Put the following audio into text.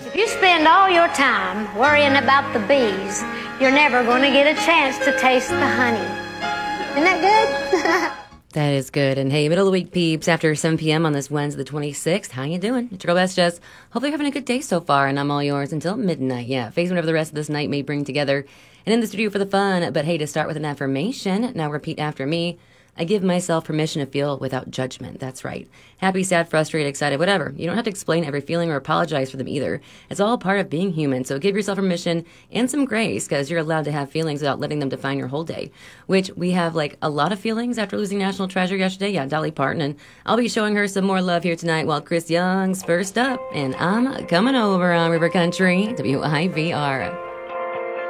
If you spend all your time worrying about the bees, you're never going to get a chance to taste the honey. Isn't that good? That is good. And hey, middle of the week peeps, after 7 p.m. on this Wednesday the 26th, how you doing? It's your girl Best Jess. Hopefully you're having a good day so far, and I'm all yours until midnight. Yeah, face whatever the rest of this night may bring together. And in the studio for the fun. But hey, to start with an affirmation, now repeat after me. I give myself permission to feel without judgment. That's right. Happy, sad, frustrated, excited, whatever. You don't have to explain every feeling or apologize for them either. It's all part of being human. So give yourself permission and some grace, because you're allowed to have feelings without letting them define your whole day. Which we have like a lot of feelings after losing National Treasure yesterday. Yeah, Dolly Parton. And I'll be showing her some more love here tonight while Chris Young's first up. And I'm coming over on River Country, WIVR.